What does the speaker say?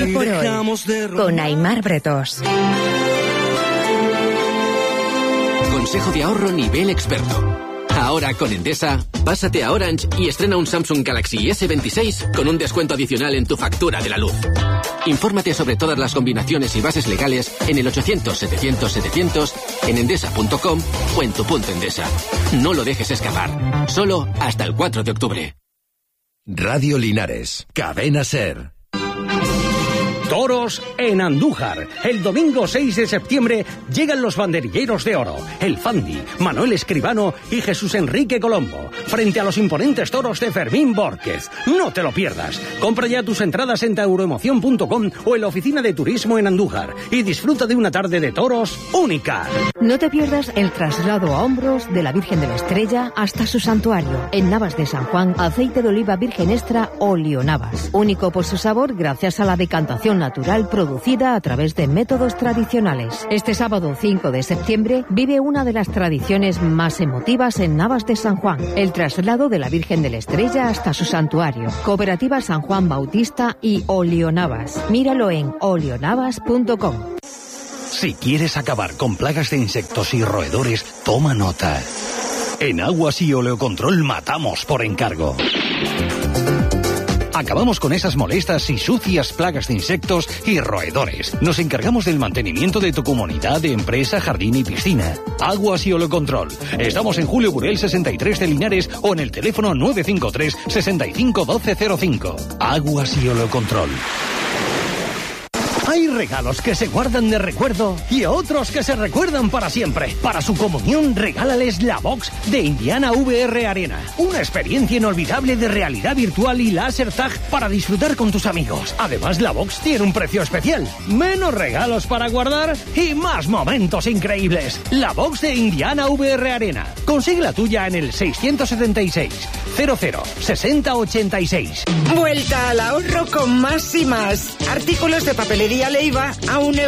Hoy por hoy, con Aimar Bretós. Consejo de ahorro nivel experto. Ahora con Endesa, pásate a Orange y estrena un Samsung Galaxy S26 con un descuento adicional en tu factura de la luz. Infórmate sobre todas las combinaciones y bases legales en el 800-700-700, en endesa.com o en tu punto Endesa. No lo dejes escapar. Solo hasta el 4 de octubre. Radio Linares, Cadena SER. Toros en Andújar. El domingo 6 de septiembre llegan los banderilleros de oro, el Fandi, Manuel Escribano y Jesús Enrique Colombo, frente a los imponentes toros de Fermín Bórquez. No te lo pierdas. Compra ya tus entradas en tauroemoción.com o en la oficina de turismo en Andújar y disfruta de una tarde de toros única. No te pierdas el traslado a hombros de la Virgen de la Estrella hasta su santuario. En Navas de San Juan, aceite de oliva virgen extra Olio Navas. Único por su sabor gracias a la decantación natural producida a través de métodos tradicionales. Este sábado 5 de septiembre vive una de las tradiciones más emotivas en Navas de San Juan, el traslado de la Virgen de la Estrella hasta su santuario. Cooperativa San Juan Bautista y Olio Navas. Míralo en olionavas.com. Si quieres acabar con plagas de insectos y roedores, toma nota. En Aguas y Oleocontrol matamos por encargo. Acabamos con esas molestas y sucias plagas de insectos y roedores. Nos encargamos del mantenimiento de tu comunidad, de empresa, jardín y piscina. Aguas y Oleocontrol. Estamos en Julio Burel 63 de Linares o en el teléfono 953 65 1205. Aguas y Oleocontrol. Hay regalos que se guardan de recuerdo y otros que se recuerdan para siempre. Para su comunión, regálales la box de Indiana VR Arena. Una experiencia inolvidable de realidad virtual y láser tag para disfrutar con tus amigos. Además, la box tiene un precio especial. Menos regalos para guardar y más momentos increíbles. La box de Indiana VR Arena. Consigue la tuya en el 676 00 60 86. Vuelta al ahorro con Más y Más. Artículos de papelería Leiva a